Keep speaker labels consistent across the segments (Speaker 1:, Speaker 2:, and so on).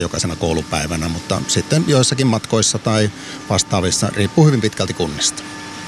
Speaker 1: jokaisena koulupäivänä, mutta sitten joissakin matkoissa tai vastaavissa riippuu hyvin pitkälti kunnista.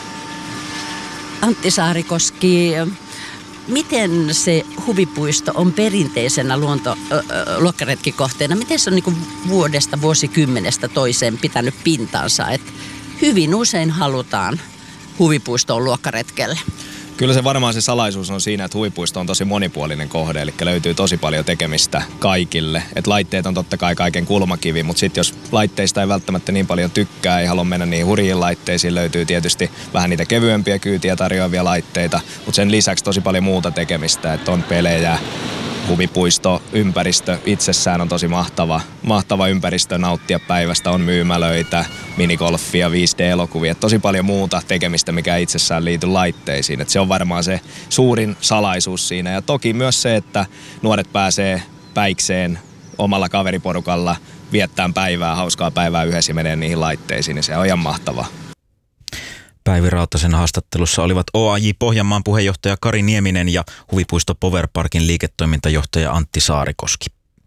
Speaker 2: Antti Saarikoski, miten se huvipuisto on perinteisenä luokkaretkikohteena? Miten se on niin kuin vuosikymmenestä toiseen pitänyt pintansa? Että hyvin usein halutaan huvipuistoon luokkaretkelle.
Speaker 3: Kyllä se varmaan se salaisuus on siinä, että huvipuisto on tosi monipuolinen kohde, eli löytyy tosi paljon tekemistä kaikille. Et laitteet on totta kai kaiken kulmakivi, mutta sitten jos laitteista ei välttämättä niin paljon tykkää, ei halua mennä niin hurjiin laitteisiin, löytyy tietysti vähän niitä kevyempiä kyytiä tarjoavia laitteita, mutta sen lisäksi tosi paljon muuta tekemistä, että on pelejä. Huvipuistoympäristö itsessään on tosi mahtava ympäristö nauttia päivästä. On myymälöitä, minigolfia, 5D-elokuvia, tosi paljon muuta tekemistä, mikä itsessään liity laitteisiin. Et se on varmaan se suurin salaisuus siinä. Ja toki myös se, että nuoret pääsee päikseen omalla kaveriporukalla viettämään hauskaa päivää yhdessä ja menee niihin laitteisiin. Ja se on ihan mahtavaa.
Speaker 4: Päivi Rautasen haastattelussa olivat OAJ Pohjanmaan puheenjohtaja Kari Nieminen ja Huvipuisto Powerparkin liiketoimintajohtaja Antti Saarikoski.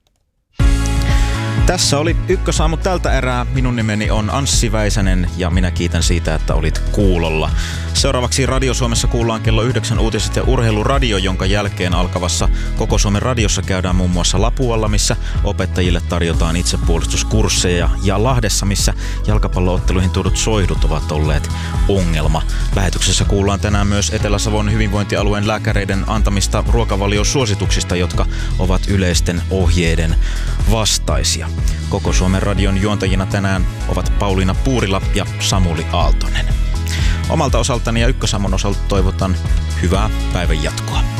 Speaker 4: Tässä oli Ykkösaamu tältä erää. Minun nimeni on Anssi Väisänen ja minä kiitän siitä, että olit kuulolla. Seuraavaksi Radio Suomessa kuullaan kello 9 uutiset ja urheiluradio, jonka jälkeen alkavassa Koko Suomen radiossa käydään muun muassa Lapualla, missä opettajille tarjotaan itsepuolustuskursseja, ja Lahdessa, missä jalkapallootteluihin tuodut soihdut ovat olleet ongelma. Lähetyksessä kuullaan tänään myös Etelä-Savon hyvinvointialueen lääkäreiden antamista ruokavaliosuosituksista, jotka ovat yleisten ohjeiden vastaisia. Koko Suomen radion juontajina tänään ovat Pauliina Puurila ja Samuli Aaltonen. Omalta osaltani ja Ykkösaamun osalta toivotan hyvää päivän jatkoa.